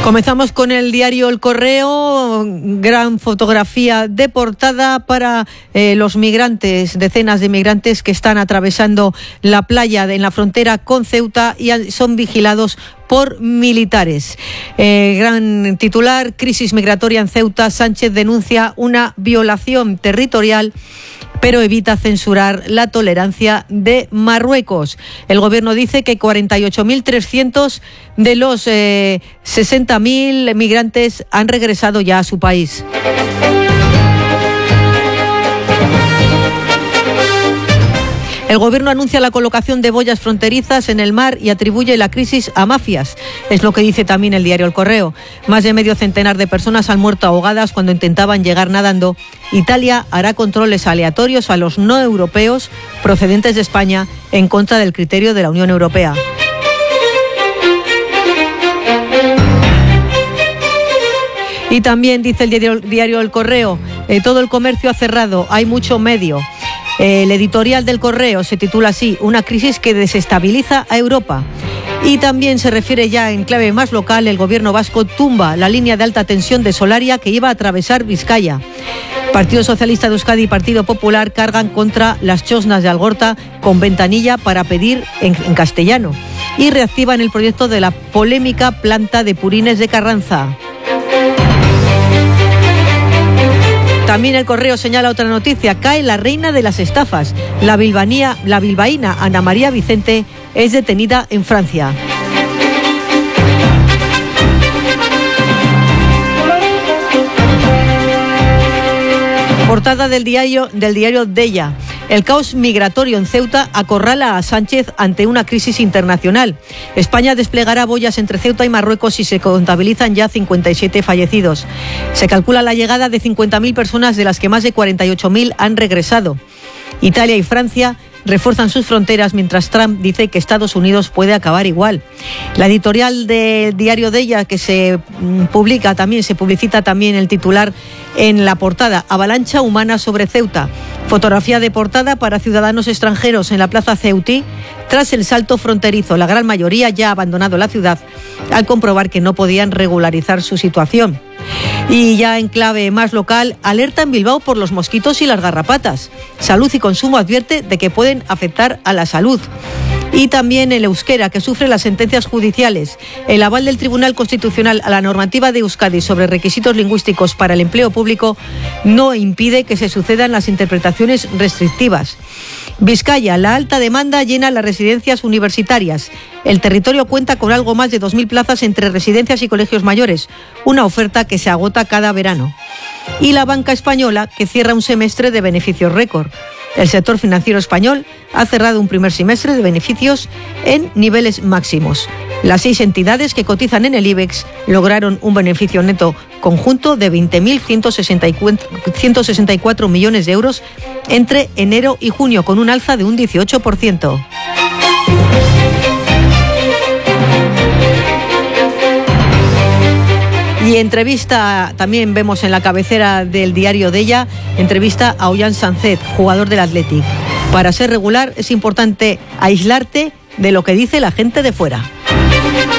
Comenzamos con el diario El Correo, gran fotografía de portada para los migrantes, decenas de migrantes que están atravesando la playa en la frontera con Ceuta y son vigilados por militares. Gran titular, crisis migratoria en Ceuta, Sánchez denuncia una violación territorial pero evita censurar la tolerancia de Marruecos. El gobierno dice que 48.300 de los 60.000 migrantes han regresado ya a su país. El gobierno anuncia la colocación de boyas fronterizas en el mar y atribuye la crisis a mafias. Es lo que dice también el diario El Correo. Más de medio centenar de personas han muerto ahogadas cuando intentaban llegar nadando. Italia hará controles aleatorios a los no europeos procedentes de España en contra del criterio de la Unión Europea. Y también dice el diario El Correo, todo el comercio ha cerrado, hay mucho medio. El editorial del Correo se titula así, una crisis que desestabiliza a Europa. Y también se refiere ya en clave más local, el gobierno vasco tumba la línea de alta tensión de Solaria que iba a atravesar Vizcaya. Partido Socialista de Euskadi y Partido Popular cargan contra las chosnas de Algorta con ventanilla para pedir en castellano. Y reactivan el proyecto de la polémica planta de purines de Carranza. También el Correo señala otra noticia, cae la reina de las estafas. La bilbaína Ana María Vicente es detenida en Francia. Portada del diario Della. El caos migratorio en Ceuta acorrala a Sánchez ante una crisis internacional. España desplegará boyas entre Ceuta y Marruecos y se contabilizan ya 57 fallecidos. Se calcula la llegada de 50.000 personas, de las que más de 48.000 han regresado. Italia y Francia refuerzan sus fronteras mientras Trump dice que Estados Unidos puede acabar igual. La editorial del diario Della, que se publicita también el titular en la portada, avalancha humana sobre Ceuta. Fotografía de portada para ciudadanos extranjeros en la plaza ceutí tras el salto fronterizo. La gran mayoría ya ha abandonado la ciudad al comprobar que no podían regularizar su situación. Y ya en clave más local, alerta en Bilbao por los mosquitos y las garrapatas. Salud y Consumo advierte de que pueden afectar a la salud. Y también el euskera, que sufre las sentencias judiciales. El aval del Tribunal Constitucional a la normativa de Euskadi sobre requisitos lingüísticos para el empleo público no impide que se sucedan las interpretaciones restrictivas. Vizcaya, la alta demanda llena las residencias universitarias. El territorio cuenta con algo más de 2.000 plazas entre residencias y colegios mayores, una oferta que se agota cada verano. Y la banca española, que cierra un semestre de beneficios récord. El sector financiero español ha cerrado un primer semestre de beneficios en niveles máximos. Las 6 entidades que cotizan en el IBEX lograron un beneficio neto conjunto de 20.164 millones de euros entre enero y junio, con un alza de un 18%. Y entrevista, también vemos en la cabecera del diario Della, entrevista a Ollán Sancet, jugador del Athletic. Para ser regular es importante aislarte de lo que dice la gente de fuera.